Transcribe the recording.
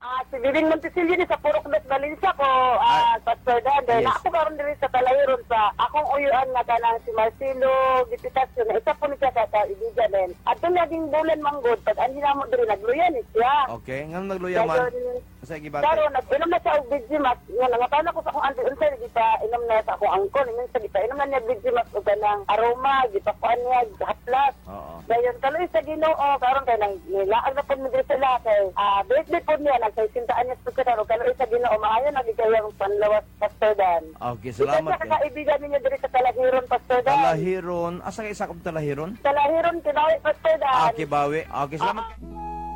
Si Bibing Montesilio ni sa Purok Dos Valencia ko, Pastor Dan. Dahil Yes. ako karon diri sa Talahiron sa akong uyuan nga kanang si Marcelo Dipitasyon na isa po ni siya sa ibigan din. At doon naging bulan manggod, pag andi na mo diri nagluyan ni siya. Okay, nga nagluya man. Sa gibate. Pero nag-inom na siya og Vigimax. Nga nangatana ko sa akong auntie unsay di pa inom na sa akong angkon. Minsan di pa inom na niya Vigimax og kanang aroma, di pa kuan niya haplas. Oo. Dayon kaloy sa Ginoo karon kay nang nilaag na pud mi diri sila kay birthday pud niya nagsintaan niya sa karon kaloy sa Ginoo maayo nagikayang panlawas Pastor Dan. Okay, salamat. Sa kaibigan ninyo diri sa Talahiron Pastor Dan. Talahiron. Asa kay sakop Talahiron? Talahiron kinawi Pastor Dan. Okay, bawi. Okay, salamat.